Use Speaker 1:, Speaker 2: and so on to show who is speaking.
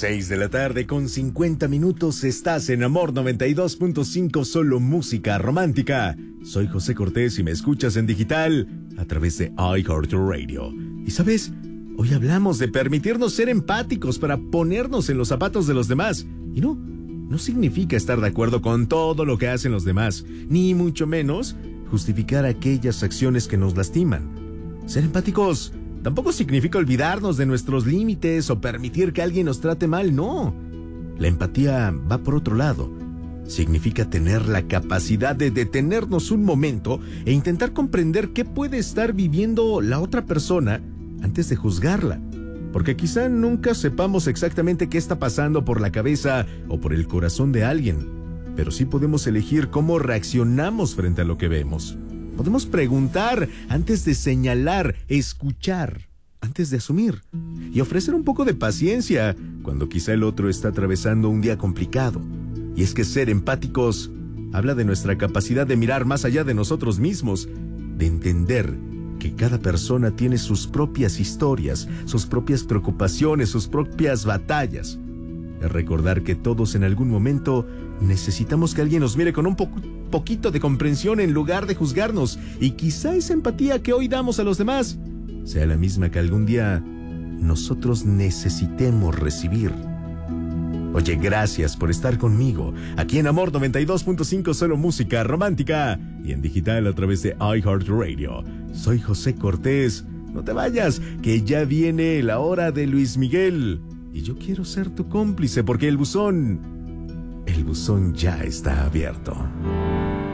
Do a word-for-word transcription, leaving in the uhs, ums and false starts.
Speaker 1: Seis de la tarde con cincuenta minutos, estás en Amor noventa y dos punto cinco, solo música romántica. Soy José Cortés y me escuchas en digital a través de iHeartRadio. Y sabes, hoy hablamos de permitirnos ser empáticos para ponernos en los zapatos de los demás. Y no, no significa estar de acuerdo con todo lo que hacen los demás, ni mucho menos justificar aquellas acciones que nos lastiman. Ser empáticos tampoco significa olvidarnos de nuestros límites o permitir que alguien nos trate mal, no. La empatía va por otro lado. Significa tener la capacidad de detenernos un momento e intentar comprender qué puede estar viviendo la otra persona antes de juzgarla. Porque quizá nunca sepamos exactamente qué está pasando por la cabeza o por el corazón de alguien, pero sí podemos elegir cómo reaccionamos frente a lo que vemos. Podemos preguntar antes de señalar, escuchar antes de asumir y ofrecer un poco de paciencia cuando quizá el otro está atravesando un día complicado. Y es que ser empáticos habla de nuestra capacidad de mirar más allá de nosotros mismos, de entender que cada persona tiene sus propias historias, sus propias preocupaciones, sus propias batallas. Es recordar que todos en algún momento necesitamos que alguien nos mire con un po- poquito de comprensión en lugar de juzgarnos, y quizá esa empatía que hoy damos a los demás sea la misma que algún día nosotros necesitemos recibir. Oye, gracias por estar conmigo aquí en Amor noventa y dos punto cinco, solo música romántica, y en digital a través de iHeartRadio. Soy José Cortés. No te vayas, que ya viene la hora de Luis Miguel. Y yo quiero ser tu cómplice porque el buzón, el buzón ya está abierto.